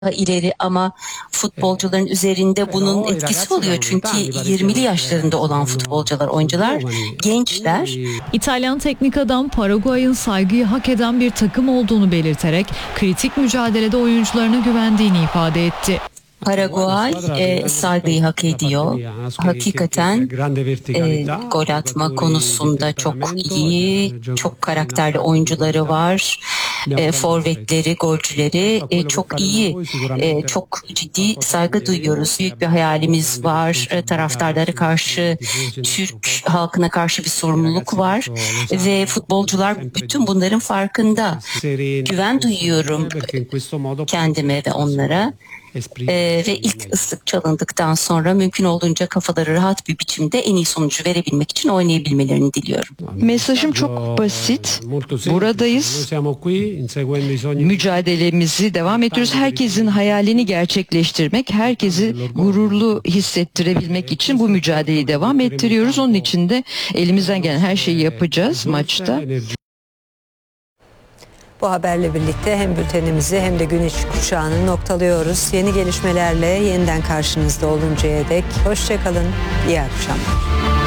ileri ama futbolcuların üzerinde bunun etkisi oluyor. Çünkü 20'li yaşlarında olan futbolcular, oyuncular gençler. İtalyan teknik adam Paraguay'ın saygıyı hak eden bir takım olduğunu belirterek kritik mücadelede oyuncularına güvendiğini ifade etti. Paraguay saygıyı hak ediyor. Hakikaten gol atma konusunda çok iyi, çok karakterli oyuncuları var. Forvetleri, golcüleri çok iyi. Çok ciddi saygı duyuyoruz. Büyük bir hayalimiz var. Taraftarlara karşı, Türk halkına karşı bir sorumluluk var. Ve futbolcular bütün bunların farkında. Güven duyuyorum kendime ve onlara. Ve ilk ıslık çalındıktan sonra mümkün olduğunca kafaları rahat bir biçimde en iyi sonucu verebilmek için oynayabilmelerini diliyorum. Mesajım çok basit. Buradayız. Mücadelemizi devam ediyoruz. Herkesin hayalini gerçekleştirmek, herkesi gururlu hissettirebilmek için bu mücadeleyi devam ettiriyoruz. Onun için de elimizden gelen her şeyi yapacağız maçta. Bu haberle birlikte hem bültenimizi hem de Güneş Kuşağı'nı noktalıyoruz. Yeni gelişmelerle yeniden karşınızda oluncaya dek hoşça kalın, iyi akşamlar.